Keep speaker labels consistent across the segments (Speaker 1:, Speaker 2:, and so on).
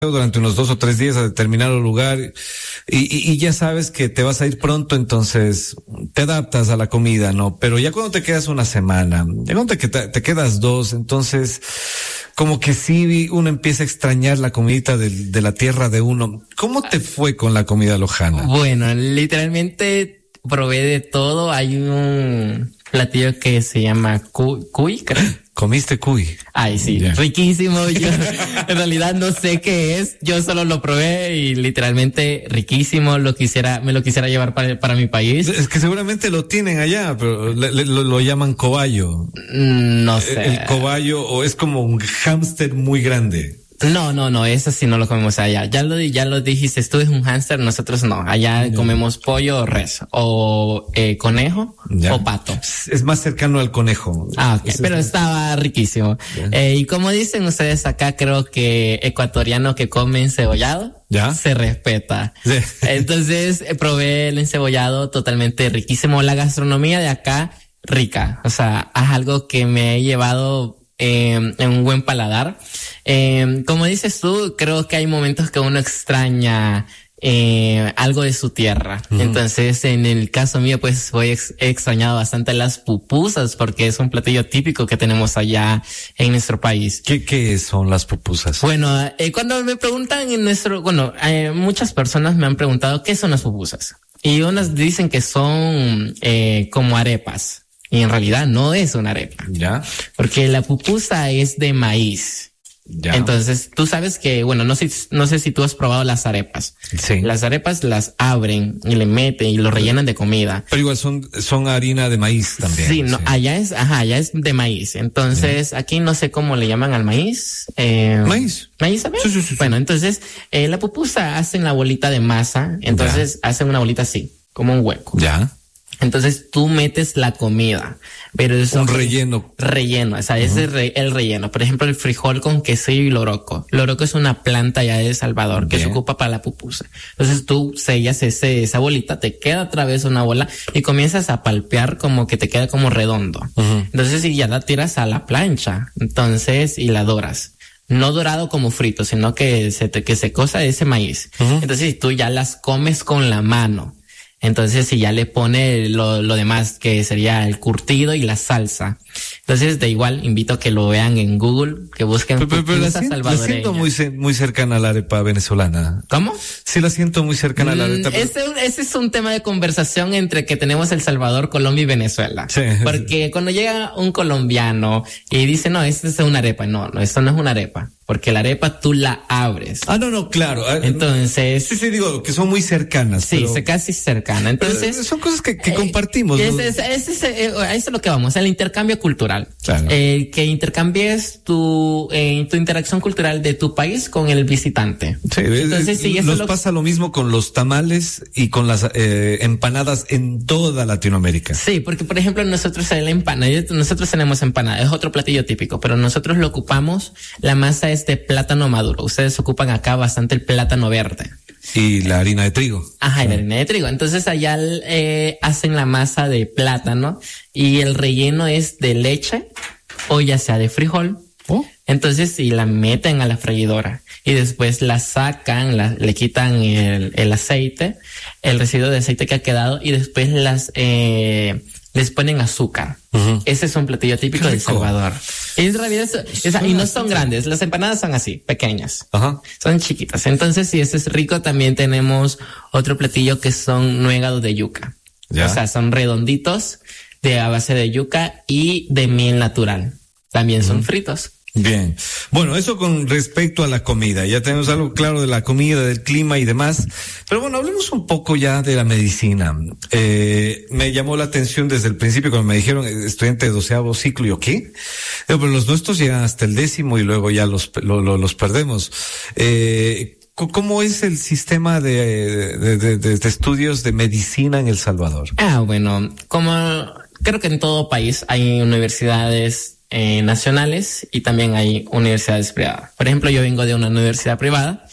Speaker 1: durante unos 2 o 3 días a determinado lugar y ya sabes que te vas a ir pronto, entonces te adaptas a la comida, ¿no? Pero ya cuando te quedas una semana, ya cuando te quedas 2, entonces como que sí uno empieza a extrañar la comidita de la tierra de uno. ¿Cómo te fue con la comida lojana?
Speaker 2: Bueno, literalmente probé de todo. Hay un platillo que se llama cuy, creo.
Speaker 1: ¿Comiste cuy?
Speaker 2: Ay, sí, yeah. Riquísimo. Yo en realidad no sé qué es, yo solo lo probé y literalmente riquísimo. Me lo quisiera llevar para mi país.
Speaker 1: Es que seguramente lo tienen allá, pero lo llaman cobayo.
Speaker 2: No sé.
Speaker 1: El cobayo, o es como un hámster muy grande.
Speaker 2: No, eso sí no lo comemos allá. Ya lo dijiste, tú es un hámster, nosotros no. Allá comemos pollo o res, o conejo o pato.
Speaker 1: Es más cercano al conejo.
Speaker 2: Ah, ok, pero estaba riquísimo. Y como dicen ustedes acá, creo que ecuatoriano que come encebollado, ¿ya? Se respeta. Sí. Entonces, probé el encebollado totalmente riquísimo. La gastronomía de acá, rica. O sea, es algo que me he llevado en un buen paladar. Como dices tú, creo que hay momentos que uno extraña algo de su tierra. Uh-huh. Entonces, en el caso mío, pues he extrañado bastante las pupusas porque es un platillo típico que tenemos allá en nuestro país.
Speaker 1: ¿Qué son las pupusas?
Speaker 2: Bueno, cuando me preguntan muchas personas me han preguntado ¿qué son las pupusas? Y unas dicen que son como arepas. Y en realidad no es una arepa. ¿Ya? Porque la pupusa es de maíz. Ya. Entonces, tú sabes que, no sé si tú has probado las arepas. Sí. Las arepas las abren y le meten y lo rellenan de comida.
Speaker 1: Pero igual son harina de maíz también.
Speaker 2: Sí, no, allá es de maíz. Entonces, aquí no sé cómo le llaman al maíz.
Speaker 1: Maíz.
Speaker 2: ¿Maíz, sabes?
Speaker 1: Sí.
Speaker 2: Bueno, entonces, la pupusa hacen la bolita de masa. Entonces, hacen una bolita así, como un hueco. Ya. Entonces tú metes la comida, pero es
Speaker 1: un relleno.
Speaker 2: O sea, ese es el relleno. Por ejemplo, el frijol con quesillo y loroco. Loroco es una planta ya de El Salvador que se ocupa para la pupusa. Entonces tú sellas esa bolita, te queda otra vez una bola y comienzas a palpear como que te queda como redondo. Uh-huh. Entonces y ya la tiras a la plancha. Entonces y la doras. No dorado como frito, sino que se cosa ese maíz. Uh-huh. Entonces tú ya las comes con la mano. Entonces, si ya le pone lo demás, que sería el curtido y la salsa. Entonces, de igual, invito a que lo vean en Google, que busquen pupusa salvadoreña.
Speaker 1: La siento muy cercana a la arepa venezolana.
Speaker 2: ¿Cómo?
Speaker 1: Sí, la siento muy cercana a la arepa.
Speaker 2: Ese es un tema de conversación entre que tenemos El Salvador, Colombia y Venezuela. Sí. Porque cuando llega un colombiano y dice, no, esta es una arepa. No, esto no es una arepa. Porque la arepa tú la abres.
Speaker 1: No, claro.
Speaker 2: Entonces.
Speaker 1: Sí, digo que son muy cercanas.
Speaker 2: Sí, casi cercana. Entonces.
Speaker 1: Son cosas que compartimos.
Speaker 2: ¿No? A eso es lo que vamos, el intercambio cultural. Claro. Que intercambies tu interacción cultural de tu país con el visitante.
Speaker 1: Sí, entonces sí, eso nos pasa lo mismo con los tamales y con las empanadas en toda Latinoamérica.
Speaker 2: Sí, porque por ejemplo nosotros tenemos empanada, es otro platillo típico, pero nosotros lo ocupamos, la masa es de plátano maduro. Ustedes ocupan acá bastante el plátano verde.
Speaker 1: Y la harina de trigo.
Speaker 2: Ajá, y la harina de trigo. Entonces allá hacen la masa de plátano y el relleno es de leche o ya sea de frijol. ¿Oh? Entonces si la meten a la freidora y después la sacan, le quitan el aceite, el residuo de aceite que ha quedado y después les ponen azúcar. Uh-huh. Ese es un platillo típico de El Salvador. En realidad y no son grandes, las empanadas son así, pequeñas. Uh-huh. Son chiquitas. Entonces, si ese es rico, también tenemos otro platillo que son nuegados de yuca. ¿Ya? O sea, son redonditos a base de yuca y de miel natural. También son fritos.
Speaker 1: Bien. Bueno, eso con respecto a la comida. Ya tenemos algo claro de la comida, del clima y demás. Pero bueno, hablemos un poco ya de la medicina. Me llamó la atención desde el principio cuando me dijeron estudiante de 12º ciclo. ¿Y yo qué? Pero los nuestros llegan hasta el 10º y luego ya los perdemos. ¿Cómo es el sistema de estudios de medicina en El Salvador?
Speaker 2: Bueno, como creo que en todo país hay universidades nacionales y también hay universidades privadas. Por ejemplo, yo vengo de una universidad privada.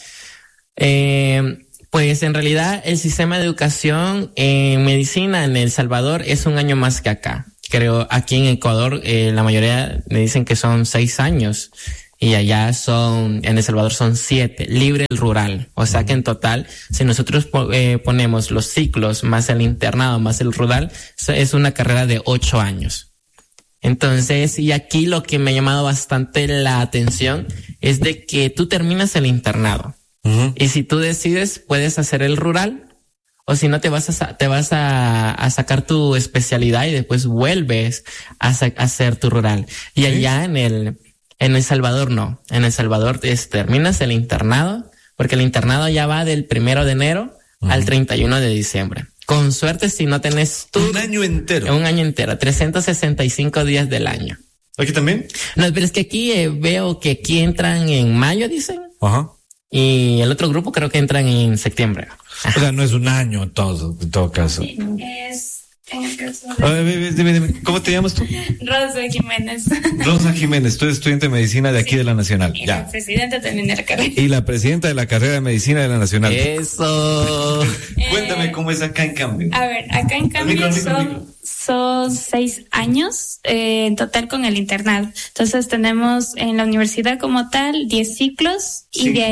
Speaker 2: Pues en realidad el sistema de educación en medicina en El Salvador es un año más que acá. Creo aquí en Ecuador la mayoría me dicen que son 6 años y allá en El Salvador son 7, libre el rural. O sea que en total, si nosotros ponemos los ciclos más el internado más el rural, es una carrera de 8 años. Entonces, y aquí lo que me ha llamado bastante la atención es de que tú terminas el internado. Y si tú decides, puedes hacer el rural, o si no te vas a sacar tu especialidad y después vuelves a hacer tu rural. Y allá en El Salvador no. En El Salvador terminas el internado, porque el internado ya va del 1 de enero al 31 de diciembre. Con suerte, si no tenés
Speaker 1: un año entero.
Speaker 2: Un año entero, 365 días del año.
Speaker 1: ¿Aquí también?
Speaker 2: No, pero es que aquí veo que aquí entran en mayo, dicen.
Speaker 1: Ajá.
Speaker 2: Y el otro grupo creo que entran en septiembre.
Speaker 1: O sea, no es un año en todo caso.
Speaker 3: Sí, es en el caso de...
Speaker 1: Dime, ¿cómo te llamas tú?
Speaker 3: Rosa Jiménez.
Speaker 1: Rosa Jiménez, tú eres estudiante de medicina de aquí de la Nacional.
Speaker 3: Y la presidenta también de la carrera.
Speaker 1: Y la presidenta de la carrera de medicina de la Nacional.
Speaker 2: Eso.
Speaker 1: Cuéntame cómo es acá en cambio.
Speaker 3: A ver, acá en cambio son 6 años en total con el internado. Entonces tenemos en la universidad como tal 10 ciclos y de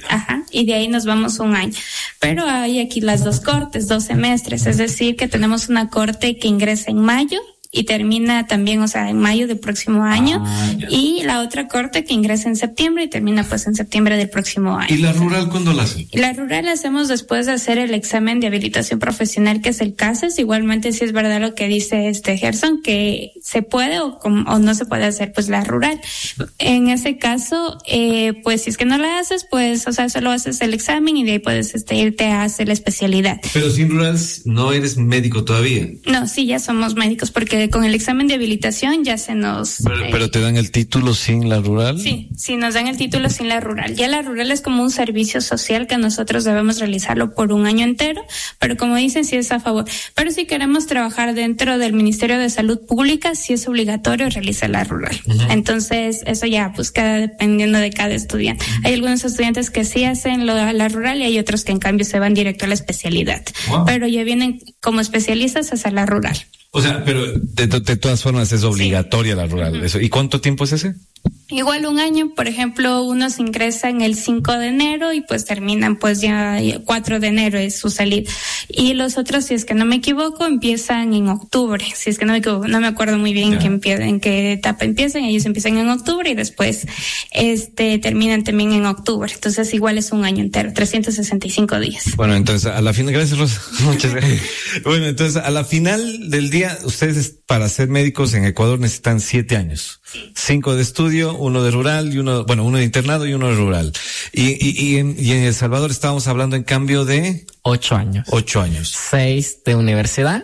Speaker 3: ahí nos vamos un año. Pero hay aquí las 2 cortes, 2 semestres, es decir que tenemos una corte que ingresa en mayo y termina también, o sea, en mayo del próximo año, y la otra corte que ingresa en septiembre y termina pues en septiembre del próximo año.
Speaker 1: ¿Y la rural cuándo la hacen?
Speaker 3: La rural la hacemos después de hacer el examen de habilitación profesional, que es el CASES. Igualmente sí es verdad lo que dice Gerson, que se puede o no se puede hacer pues la rural. En ese caso, pues si es que no la haces, pues, o sea, solo haces el examen y de ahí puedes irte a hacer la especialidad.
Speaker 1: Pero sin rural no eres médico todavía.
Speaker 3: No, sí, ya somos médicos porque con el examen de habilitación ya se nos...
Speaker 1: Pero te dan el título sin la rural.
Speaker 3: Sí, nos dan el título sin la rural. Ya la rural es como un servicio social que nosotros debemos realizarlo por un año entero, pero como dicen, sí es a favor. Pero si queremos trabajar dentro del Ministerio de Salud Pública, sí es obligatorio realizar la rural. Entonces, eso ya pues queda dependiendo de cada estudiante. Hay algunos estudiantes que sí hacen la rural y hay otros que en cambio se van directo a la especialidad. Pero ya vienen como especialistas a hacer la rural.
Speaker 1: O sea, pero de todas formas es obligatoria la rural. Eso. ¿Y cuánto tiempo es ese?
Speaker 3: Igual un año, por ejemplo, unos ingresan el 5 de enero y pues terminan pues ya 4 de enero es su salida. Y los otros, si es que no me equivoco, empiezan en octubre. Si es que no me equivoco, no me acuerdo muy bien en qué etapa empiezan. Ellos empiezan en octubre y después terminan también en octubre. Entonces igual es un año entero, 365 días.
Speaker 1: Bueno, entonces a la final, gracias Rosa. Muchas gracias. Bueno, entonces a la final del día, ustedes para ser médicos en Ecuador necesitan 7 años. 5 de estudio, 1 de rural y uno de internado y 1 de rural. Y en El Salvador estábamos hablando en cambio de
Speaker 2: 8 años.
Speaker 1: 8 años.
Speaker 2: 6 de universidad,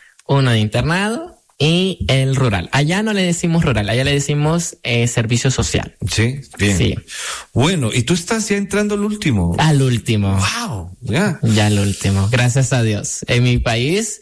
Speaker 2: 1 de internado y el rural. Allá no le decimos rural, allá le decimos servicio social.
Speaker 1: Sí, bien. Sí. Bueno, y tú estás ya entrando al último.
Speaker 2: Al último.
Speaker 1: Wow, ya.
Speaker 2: Ya al último, gracias a Dios. En mi país,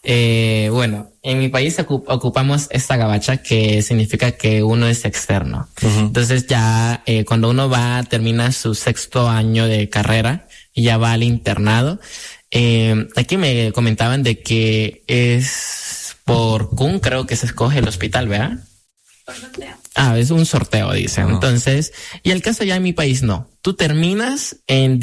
Speaker 2: en mi país ocupamos esta gabacha que significa que uno es externo. Entonces ya cuando uno termina su 6º año de carrera y ya va al internado, aquí me comentaban de que es por CUN, creo que se escoge el hospital, ¿verdad?
Speaker 3: Por sorteo.
Speaker 2: Es un sorteo, dicen. Entonces, y el caso ya en mi país no. Tú terminas en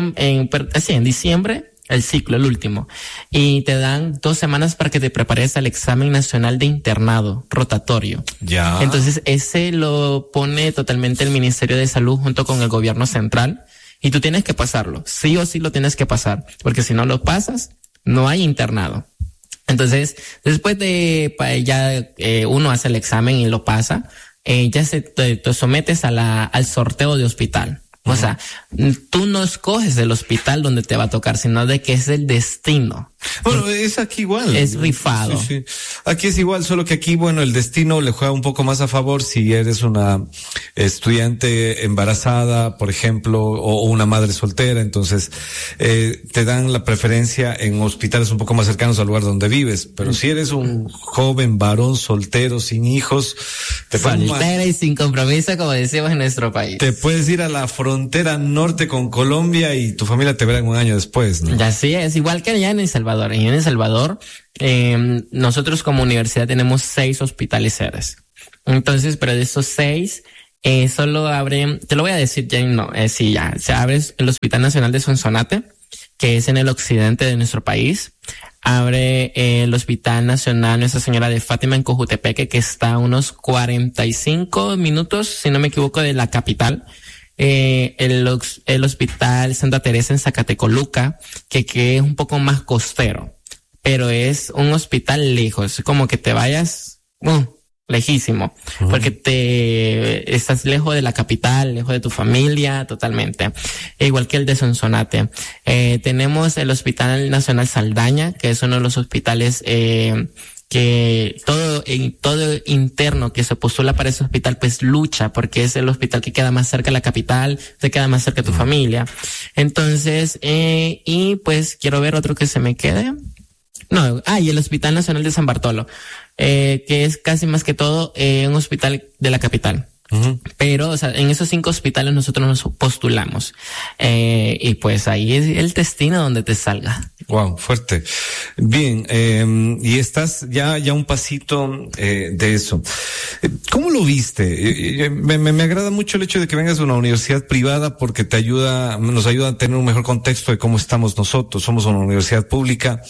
Speaker 2: diciembre, el ciclo, el último, y te dan 2 semanas para que te prepares al examen nacional de internado rotatorio.
Speaker 1: Ya.
Speaker 2: Entonces, ese lo pone totalmente el Ministerio de Salud junto con el gobierno central, y tú tienes que pasarlo. Sí o sí lo tienes que pasar, porque si no lo pasas, no hay internado. Entonces, después de uno hace el examen y lo pasa, ya te sometes al sorteo de hospital. O sea, tú no escoges el hospital donde te va a tocar, sino de que es el destino.
Speaker 1: Bueno, es aquí igual.
Speaker 2: Es rifado.
Speaker 1: Sí. Aquí es igual, solo que aquí, el destino le juega un poco más a favor si eres una estudiante embarazada, por ejemplo, o una madre soltera. Entonces, te dan la preferencia en hospitales un poco más cercanos al lugar donde vives. Pero si eres un joven varón soltero, sin hijos,
Speaker 2: soltera y sin compromiso, como decimos en nuestro país.
Speaker 1: Te puedes ir a la frontera norte con Colombia y tu familia te verá un año después, ¿no?
Speaker 2: Así es, igual que allá en El Salvador. En El Salvador, nosotros como universidad tenemos 6 hospitales sedes. Entonces, pero de esos 6, Solo abre, te lo voy a decir ya, no, sí, ya, se abre el Hospital Nacional de Sonsonate, que es en el occidente de nuestro país. Abre el Hospital Nacional Nuestra Señora de Fátima en Cojutepeque, que está a unos 45 minutos, si no me equivoco, de la capital. El Hospital Santa Teresa en Zacatecoluca, que es un poco más costero, pero es un hospital lejos, como que te vayas, lejísimo, porque estás lejos de la capital, lejos de tu familia, totalmente. Igual que el de Sonsonate. Tenemos el Hospital Nacional Saldaña, que es uno de los hospitales, que todo interno que se postula para ese hospital, pues lucha, porque es el hospital que queda más cerca de la capital, te queda más cerca de tu familia. Entonces, y pues quiero ver otro que se me quede. No, y el Hospital Nacional de San Bartolo, que es casi más que todo un hospital de la capital. Pero, o sea, en esos 5 hospitales nosotros nos postulamos. Y pues ahí es el destino donde te salga.
Speaker 1: Wow, fuerte. Bien, y estás ya un pasito de eso. ¿Cómo lo viste? Me agrada mucho el hecho de que vengas de una universidad privada porque nos ayuda a tener un mejor contexto de cómo estamos nosotros. Somos una universidad pública,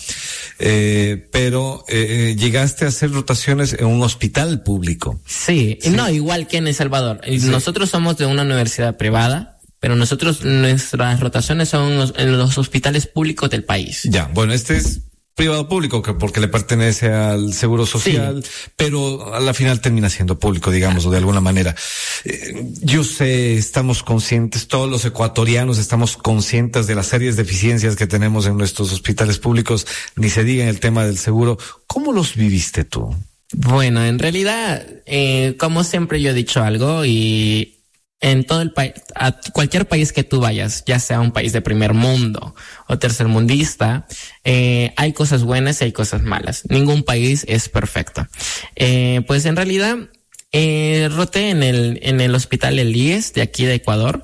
Speaker 1: pero llegaste a hacer rotaciones en un hospital público.
Speaker 2: Sí. No, igual que en El Salvador. Sí. Nosotros somos de una universidad privada, pero nuestras rotaciones son en los hospitales públicos del país.
Speaker 1: Ya, bueno, este es privado público porque le pertenece al Seguro Social, sí, pero a la final termina siendo público, digamos, de alguna manera. Yo sé, estamos conscientes, todos los ecuatorianos estamos conscientes de las serias deficiencias que tenemos en nuestros hospitales públicos, ni se diga en el tema del seguro. ¿Cómo los viviste tú?
Speaker 2: Bueno, en realidad, como siempre yo he dicho algo, y en todo el país, a cualquier país que tú vayas, ya sea un país de primer mundo o tercermundista, hay cosas buenas y hay cosas malas. Ningún país es perfecto. Pues en realidad, roté en el hospital El IES de aquí de Ecuador.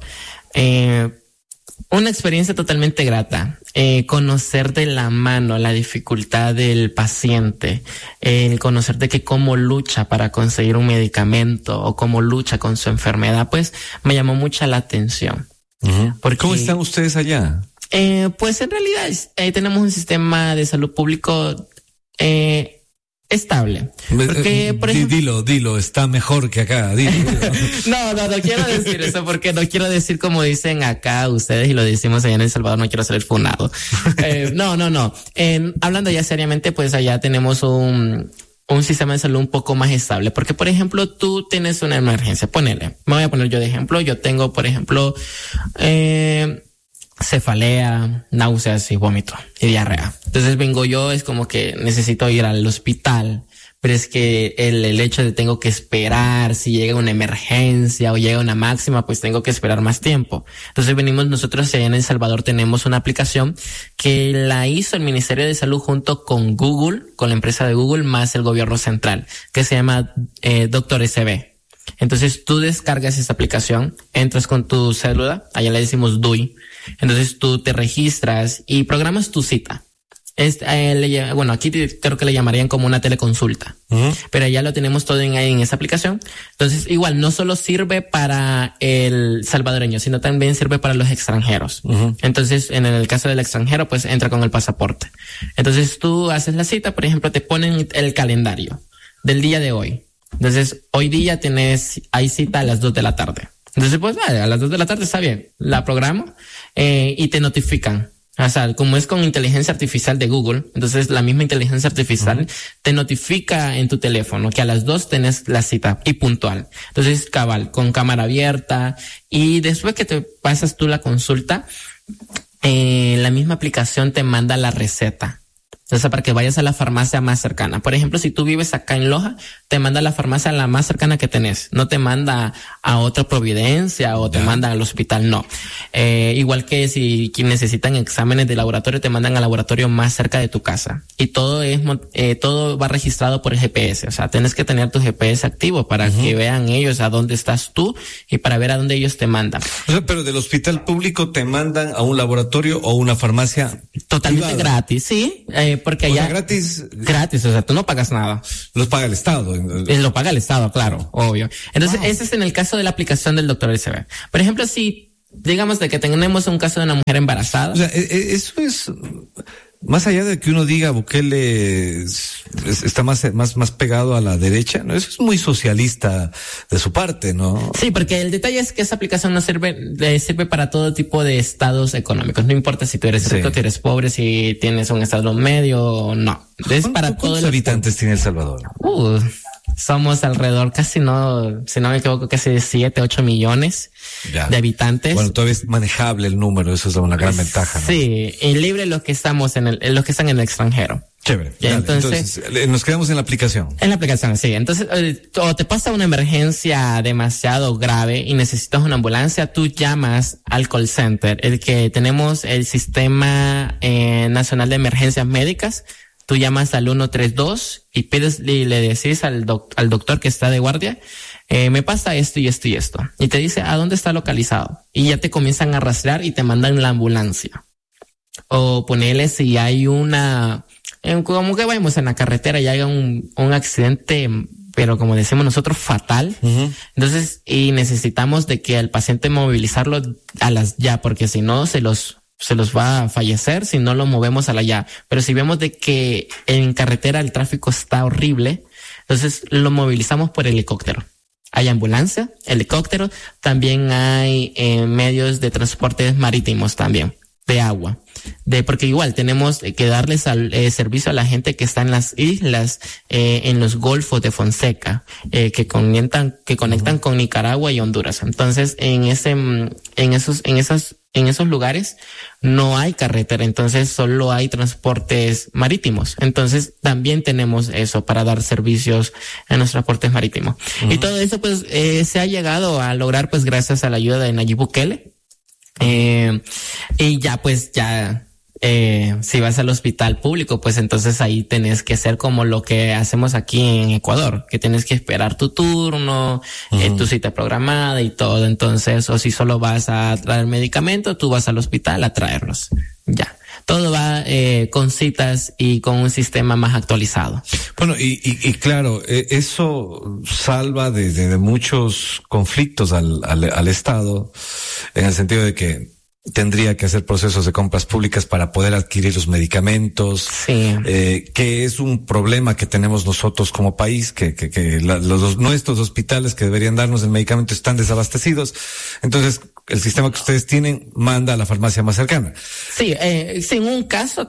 Speaker 2: Una experiencia totalmente grata. Conocer de la mano la dificultad del paciente, el conocer de que cómo lucha para conseguir un medicamento o cómo lucha con su enfermedad, pues me llamó mucha la atención.
Speaker 1: Porque, ¿cómo están ustedes allá?
Speaker 2: Pues en realidad tenemos un sistema de salud público estable. Porque, por ejemplo,
Speaker 1: dilo, está mejor que acá, dilo.
Speaker 2: No quiero decir eso porque no quiero decir como dicen acá ustedes y lo decimos allá en El Salvador, no quiero ser funado. No. Hablando ya seriamente, pues allá tenemos un sistema de salud un poco más estable, porque por ejemplo, tú tienes una emergencia, me voy a poner yo de ejemplo, yo tengo por ejemplo, cefalea, náuseas y vómito y diarrea. Entonces vengo yo, es como que necesito ir al hospital, pero es que el hecho de tengo que esperar, si llega una emergencia o llega una máxima, pues tengo que esperar más tiempo. Entonces venimos nosotros allá en El Salvador, tenemos una aplicación que la hizo el Ministerio de Salud junto con Google, con la empresa de Google, más el gobierno central, que se llama Doctor SB. Entonces tú descargas esa aplicación, entras con tu cédula, allá le decimos DUI. Entonces tú te registras y programas tu cita. Bueno, aquí creo que le llamarían como una teleconsulta, pero ya lo tenemos todo en esa aplicación. Entonces igual no solo sirve para el salvadoreño, sino también sirve para los extranjeros. Entonces en el caso del extranjero, pues entra con el pasaporte. Entonces tú haces la cita, por ejemplo, te ponen el calendario del día de hoy. Entonces hoy día hay cita a las 2 de la tarde. Entonces, pues vale, a las 2 de la tarde está bien. La programo y te notifican. O sea, como es con inteligencia artificial de Google, entonces la misma inteligencia artificial te notifica en tu teléfono que a las 2 tenés la cita y puntual. Entonces, cabal, con cámara abierta, y después que te pasas tú la consulta, la misma aplicación te manda la receta. Entonces, para que vayas a la farmacia más cercana. Por ejemplo, si tú vives acá en Loja, te manda a la farmacia la más cercana que tenés. No te manda a otra Providencia o te manda al hospital, no. Igual que si necesitan exámenes de laboratorio, te mandan al laboratorio más cerca de tu casa. Y todo todo va registrado por el GPS. O sea, tienes que tener tu GPS activo para que vean ellos a dónde estás tú y para ver a dónde ellos te mandan.
Speaker 1: O sea, pero del hospital público te mandan a un laboratorio o una farmacia
Speaker 2: Totalmente
Speaker 1: privada.
Speaker 2: Gratis, sí, porque allá...
Speaker 1: gratis.
Speaker 2: Gratis, o sea, tú no pagas nada.
Speaker 1: Los paga el Estado.
Speaker 2: Lo paga el Estado, claro, obvio. Entonces, ese es en el caso de la aplicación del doctor LCB. Por ejemplo, si digamos de que tenemos un caso de una mujer embarazada.
Speaker 1: O sea, eso es... Más allá de que uno diga Bukele está más pegado a la derecha, ¿no? Eso es muy socialista de su parte, ¿no?
Speaker 2: Sí, porque el detalle es que esa aplicación no sirve para todo tipo de estados económicos. No importa si tú eres rico, si eres pobre, si tienes un estado medio o no. Es para todos.
Speaker 1: ¿Cuántos habitantes tiene El Salvador?
Speaker 2: Somos alrededor, si no me equivoco, casi 7, 8 millones de habitantes.
Speaker 1: Bueno, todavía es manejable el número, eso es una gran ventaja, ¿no?
Speaker 2: Sí, y libre los que están en el extranjero.
Speaker 1: Chévere.
Speaker 2: Entonces,
Speaker 1: nos quedamos en la aplicación.
Speaker 2: En la aplicación, sí. Entonces, o te pasa una emergencia demasiado grave y necesitas una ambulancia, tú llamas al call center, el que tenemos el Sistema Nacional de Emergencias Médicas. Tú llamas al 132 y le decís al doctor que está de guardia, me pasa esto y esto y esto. Y te dice a dónde está localizado. Y ya te comienzan a rastrear y te mandan la ambulancia. O ponerle si hay como que vayamos en la carretera y haya un accidente, pero como decimos nosotros, fatal. Uh-huh. Entonces, y necesitamos de que al paciente movilizarlo ya, porque si no se los va a fallecer si no lo movemos a la ya. Pero si vemos de que en carretera el tráfico está horrible, entonces lo movilizamos por helicóptero. Hay ambulancia, helicóptero, también hay medios de transportes marítimos también, de agua. Porque igual tenemos que darles servicio a la gente que está en las islas, en los golfos de Fonseca, que conectan con Nicaragua y Honduras. Entonces, en esos lugares no hay carretera, entonces solo hay transportes marítimos. Entonces también tenemos eso para dar servicios en los transportes marítimos. Uh-huh. Y todo eso pues se ha llegado a lograr pues gracias a la ayuda de Nayib Bukele. Y si vas al hospital público, pues entonces ahí tenés que hacer como lo que hacemos aquí en Ecuador, que tienes que esperar tu turno, tu cita programada y todo. Entonces, o si solo vas a traer medicamento, tú vas al hospital a traerlos. Ya. Todo va con citas y con un sistema más actualizado.
Speaker 1: Bueno, y claro, eso salva de muchos conflictos al Estado, en el sentido de que tendría que hacer procesos de compras públicas para poder adquirir los medicamentos,
Speaker 2: sí.
Speaker 1: Que es un problema que tenemos nosotros como país, que nuestros hospitales que deberían darnos el medicamento están desabastecidos. Entonces, el sistema que ustedes tienen manda a la farmacia más cercana.
Speaker 2: Sí, sin un caso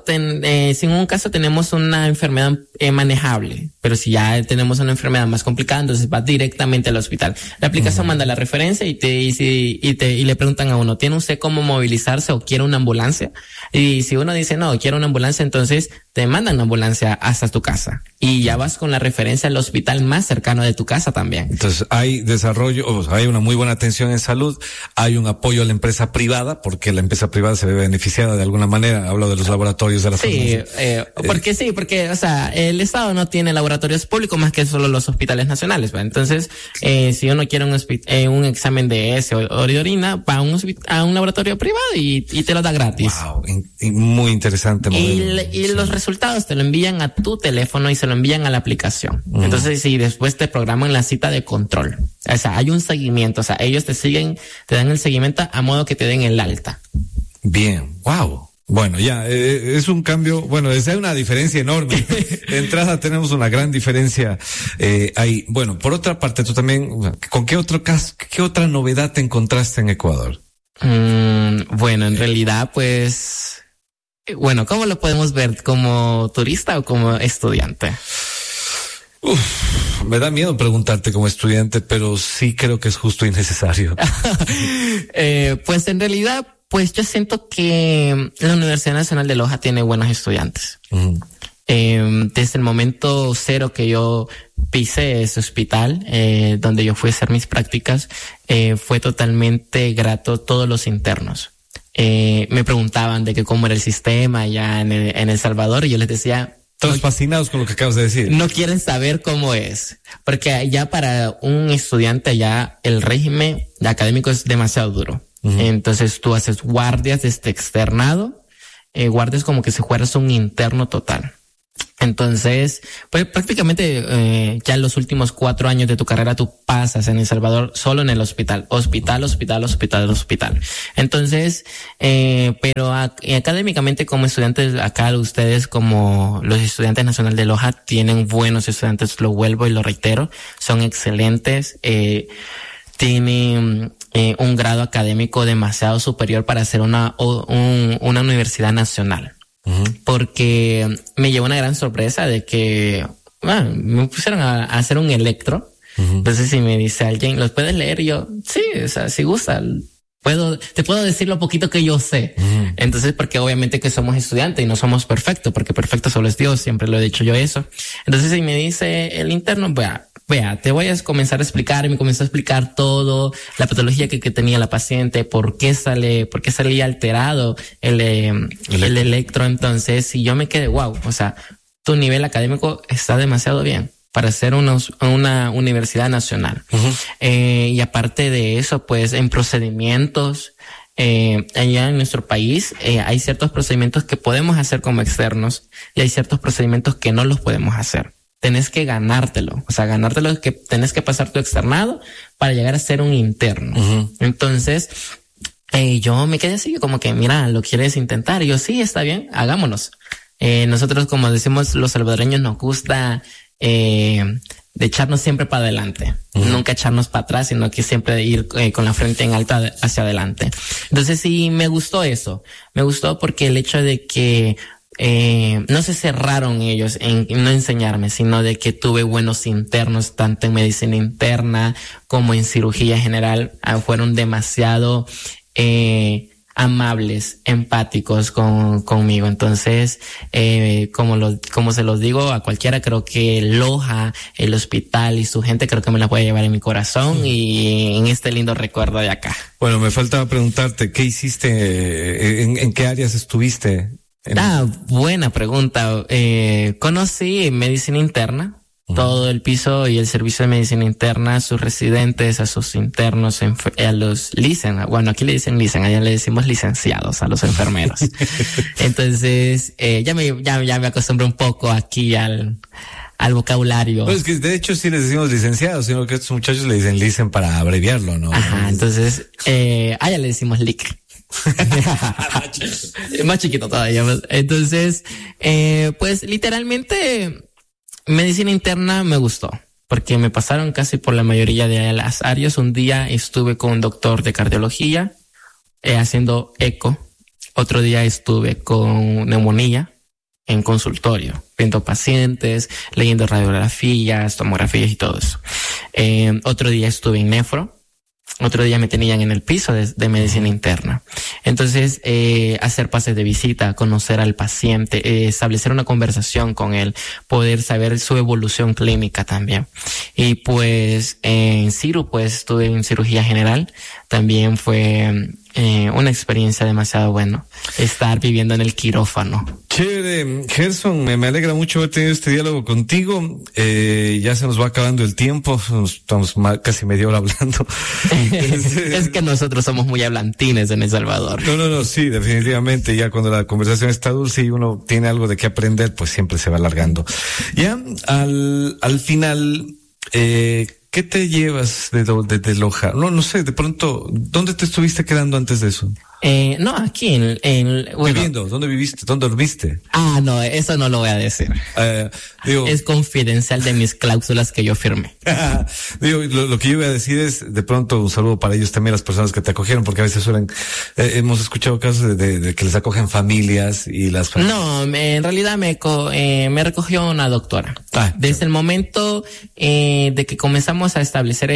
Speaker 2: tenemos una enfermedad manejable, pero si ya tenemos una enfermedad más complicada, entonces va directamente al hospital. La aplicación manda la referencia y le preguntan a uno, ¿tiene usted cómo movilizarse o quiere una ambulancia? Y si uno dice no, quiero una ambulancia, entonces te mandan una ambulancia hasta tu casa y ya vas con la referencia al hospital más cercano de tu casa también.
Speaker 1: Entonces hay hay una muy buena atención en salud, hay un apoyo a la empresa privada, porque la empresa privada se ve beneficiada de alguna manera. Hablo de los laboratorios de la farmacia.
Speaker 2: Porque, o sea, el Estado no tiene laboratorios públicos más que solo los hospitales nacionales, ¿va? Entonces, si uno quiere un examen de ese o de orina, va a un laboratorio privado y te lo da gratis.
Speaker 1: Wow, muy interesante modelo.
Speaker 2: Y los resultados te lo envían a tu teléfono y se lo envían a la aplicación. Entonces, si después te programan la cita de control. O sea, hay un seguimiento, o sea, ellos te dan el seguimiento a modo que te den el alta.
Speaker 1: Bien, wow. Bueno, ya, es un cambio, bueno, es una diferencia enorme. De entrada tenemos una gran diferencia ahí. Bueno, por otra parte, tú también, ¿con qué otra novedad te encontraste en Ecuador?
Speaker 2: Bueno, en realidad, pues, bueno, ¿cómo lo podemos ver? ¿Como turista o como estudiante?
Speaker 1: Me da miedo preguntarte como estudiante, pero sí creo que es justo y necesario.
Speaker 2: Pues en realidad, pues yo siento que la Universidad Nacional de Loja tiene buenos estudiantes. Uh-huh. Desde el momento cero que yo pisé ese hospital, donde yo fui a hacer mis prácticas, fue totalmente grato todos los internos. Me preguntaban de que cómo era el sistema allá en El Salvador y yo les decía,
Speaker 1: todos fascinados con lo que acabas de decir.
Speaker 2: No quieren saber cómo es, porque ya para un estudiante ya el régimen académico es demasiado duro. Uh-huh. Entonces tú haces guardias de este externado, guardes como que si fueras un interno total. Entonces, pues prácticamente ya en los últimos 4 años de tu carrera tú pasas en El Salvador solo en el hospital. Entonces, pero académicamente como estudiantes acá, ustedes como los estudiantes nacional de Loja tienen buenos estudiantes, lo vuelvo y lo reitero, son excelentes, tienen un grado académico demasiado superior para ser una universidad nacional. Porque me llevó una gran sorpresa de que me pusieron a hacer un electro. Entonces si me dice alguien, ¿los puedes leer? Y yo, sí, o sea, si gusta, te puedo decir lo poquito que yo sé. Entonces, porque obviamente que somos estudiantes y no somos perfectos, porque perfecto solo es Dios, siempre lo he dicho yo eso. Entonces si me dice el interno, vea, te voy a comenzar a explicar, y me comenzó a explicar todo, la patología que tenía la paciente, por qué salía alterado el electro. Entonces, si yo me quedé, wow, o sea, tu nivel académico está demasiado bien para ser una universidad nacional. Y aparte de eso, pues en procedimientos, allá en nuestro país, hay ciertos procedimientos que podemos hacer como externos y hay ciertos procedimientos que no los podemos hacer. Tenés que ganártelo, es que tenés que pasar tu externado para llegar a ser un interno. Entonces, yo me quedé así como que, mira, ¿lo quieres intentar? Y yo, sí, está bien, hagámonos. Nosotros, como decimos los salvadoreños, nos gusta de echarnos siempre para adelante, nunca echarnos para atrás, sino que siempre ir con la frente en alto hacia adelante. Entonces sí, me gustó eso. Me gustó porque el hecho de que no se cerraron ellos en no enseñarme, sino de que tuve buenos internos, tanto en medicina interna como en cirugía general, fueron demasiado amables, empáticos conmigo. Entonces, como se los digo a cualquiera, creo que Loja, el hospital y su gente, creo que me la puede llevar en mi corazón y en este lindo recuerdo de acá.
Speaker 1: Bueno, me faltaba preguntarte, ¿qué hiciste? ¿En qué áreas estuviste?
Speaker 2: Buena pregunta. Conocí medicina interna, todo el piso y el servicio de medicina interna, a sus residentes, a sus internos, a los bueno, aquí le dicen allá le decimos licenciados a los enfermeros. Entonces, ya me acostumbré un poco aquí al vocabulario.
Speaker 1: Pues que de hecho sí les decimos licenciados, sino que estos muchachos le dicen licen para abreviarlo, ¿no?
Speaker 2: Ajá, entonces, allá le decimos LIC. Más chiquito todavía. Entonces, pues literalmente medicina interna me gustó porque me pasaron casi por la mayoría de las áreas. Un día estuve con un doctor de cardiología haciendo eco. Otro día estuve con neumonía en consultorio, viendo pacientes, leyendo radiografías, tomografías y todo eso. Otro día estuve en nefro. Otro día me tenían en el piso de medicina interna. Entonces, hacer pases de visita, conocer al paciente, establecer una conversación con él, poder saber su evolución clínica también. Y pues, en Ciru, pues estuve en cirugía general. También fue una experiencia demasiado buena estar viviendo en el quirófano.
Speaker 1: Chévere, Gerson, me alegra mucho haber tenido este diálogo contigo. Ya se nos va acabando el tiempo, estamos casi media hora hablando.
Speaker 2: Es que nosotros somos muy hablantines en El Salvador.
Speaker 1: No, sí, definitivamente. Ya cuando la conversación está dulce y uno tiene algo de qué aprender, pues siempre se va alargando. Ya al final, ¿qué te llevas de Loja? No sé, de pronto, ¿dónde te estuviste quedando antes de eso?
Speaker 2: No, aquí
Speaker 1: viviendo, ¿dónde viviste? ¿Dónde dormiste?
Speaker 2: No, eso no lo voy a decir. Es confidencial de mis cláusulas que yo firmé.
Speaker 1: Lo que yo voy a decir es, de pronto, un saludo para ellos también, las personas que te acogieron, porque a veces hemos escuchado casos de que les acogen familias y las familias.
Speaker 2: No, en realidad me recogió una doctora. Desde el momento, de que comenzamos a establecer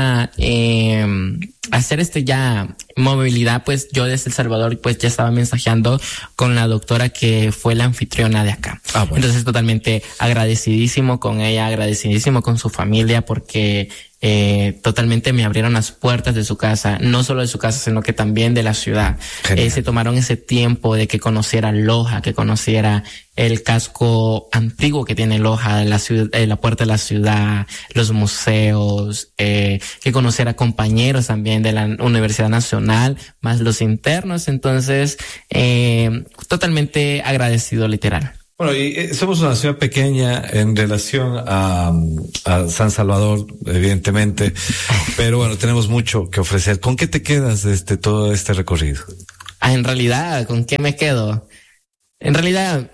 Speaker 2: hacer ya movilidad, pues yo desde El Salvador pues ya estaba mensajeando con la doctora que fue la anfitriona de acá. Bueno. Entonces totalmente agradecidísimo con ella, agradecidísimo con su familia porque totalmente me abrieron las puertas de su casa, no solo de su casa, sino que también de la ciudad. Se tomaron ese tiempo de que conociera Loja, que conociera el casco antiguo que tiene Loja, la ciudad, la puerta de la ciudad, los museos, que conociera compañeros también de la Universidad Nacional, más los internos. Entonces, totalmente agradecido, literal.
Speaker 1: Bueno, y somos una ciudad pequeña en relación a San Salvador, evidentemente, pero bueno, tenemos mucho que ofrecer. ¿Con qué te quedas de todo este recorrido?
Speaker 2: En realidad, ¿con qué me quedo? En realidad,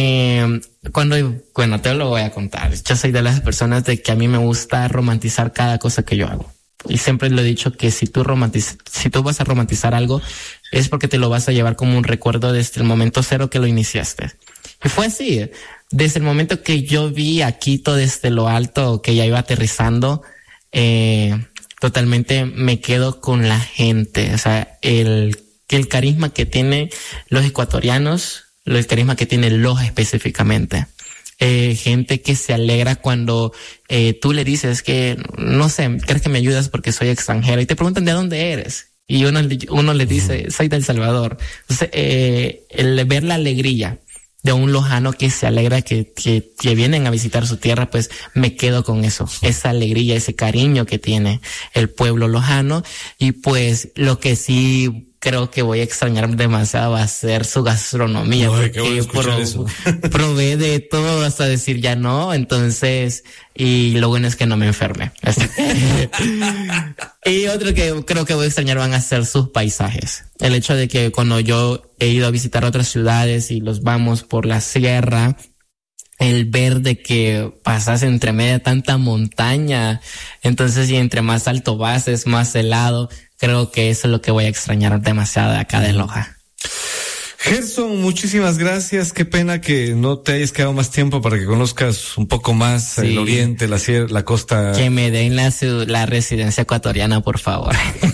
Speaker 2: te lo voy a contar. Yo soy de las personas de que a mí me gusta romantizar cada cosa que yo hago. Y siempre lo he dicho que si tú vas a romantizar algo, es porque te lo vas a llevar como un recuerdo desde el momento cero que lo iniciaste. Y fue así. Desde el momento que yo vi a Quito desde lo alto, que ya iba aterrizando, totalmente me quedo con la gente. O sea, el carisma que tienen los ecuatorianos, el carisma que tiene Loja específicamente. Gente que se alegra cuando tú le dices que, no sé, ¿crees que me ayudas porque soy extranjero? Y te preguntan de dónde eres. Y uno le dice, soy de El Salvador. Entonces, el ver la alegría de un lojano que se alegra que vienen a visitar su tierra, pues me quedo con eso, esa alegría, ese cariño que tiene el pueblo lojano. Y pues lo que sí creo que voy a extrañar demasiado va a ser su gastronomía.
Speaker 1: Ay,
Speaker 2: porque probé de todo hasta decir ya no, entonces, y lo bueno es que no me enferme. Así que y otro que creo que voy a extrañar van a ser sus paisajes. El hecho de que cuando yo he ido a visitar otras ciudades y los vamos por la sierra, el ver de que pasas entre media tanta montaña, entonces y entre más alto vas es más helado. Creo que eso es lo que voy a extrañar demasiado de acá de Loja.
Speaker 1: Gerson, muchísimas gracias. Qué pena que no te hayas quedado más tiempo para que conozcas un poco más el oriente, la costa.
Speaker 2: Que me den la residencia ecuatoriana, por favor.